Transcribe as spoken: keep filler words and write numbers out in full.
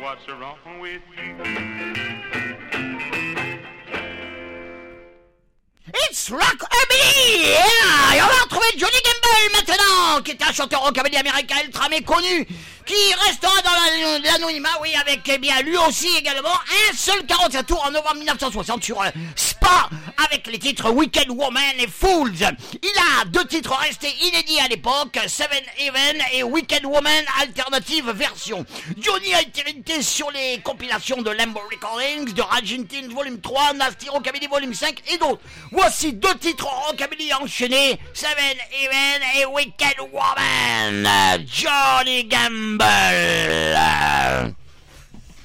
what's wrong with you? It's Rockabilly! Yeah! Et on va retrouver Johnny Gamble maintenant, qui était un chanteur rockabilly américain ultra méconnu, qui restera dans la- l'anonymat, oui, avec eh bien lui aussi également un seul quarante-sept tours en novembre dix-neuf cent soixante sur euh, Spa, avec les titres Wicked Woman et Fools. Il a deux titres restés inédits à l'époque, Seven Heaven et Wicked Woman Alternative Version. Johnny a été édité sur les compilations de Lambo Recordings, de Raging Volume trois, Nasty Rockabilly Volume cinq et d'autres. Voici deux titres rockabilly enchaînés, Seven Heaven et Wicked Woman. Johnny Gamble.